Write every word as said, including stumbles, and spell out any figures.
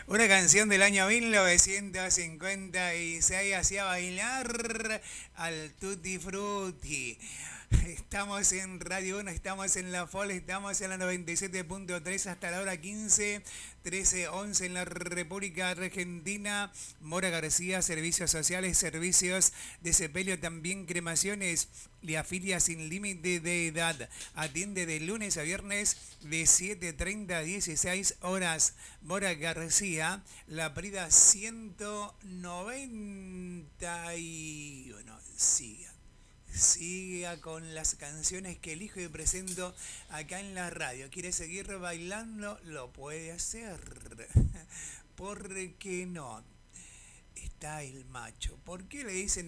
Una canción del año mil novecientos cincuenta y seis hacía bailar al Tutti Frutti. Estamos en Radio uno, estamos en La Fol, estamos en la noventa y siete punto tres hasta la hora quince, trece once en la República Argentina. Mora García, servicios sociales, servicios de sepelio, también cremaciones. Le afilia sin límite de edad. Atiende de lunes a viernes de siete treinta a dieciséis horas. Mora García, La Prida ciento noventa y uno. Siga. Siga con las canciones que elijo y presento acá en la radio. ¿Quiere seguir bailando? Lo puede hacer. ¿Por qué no? Está el macho. ¿Por qué le dicen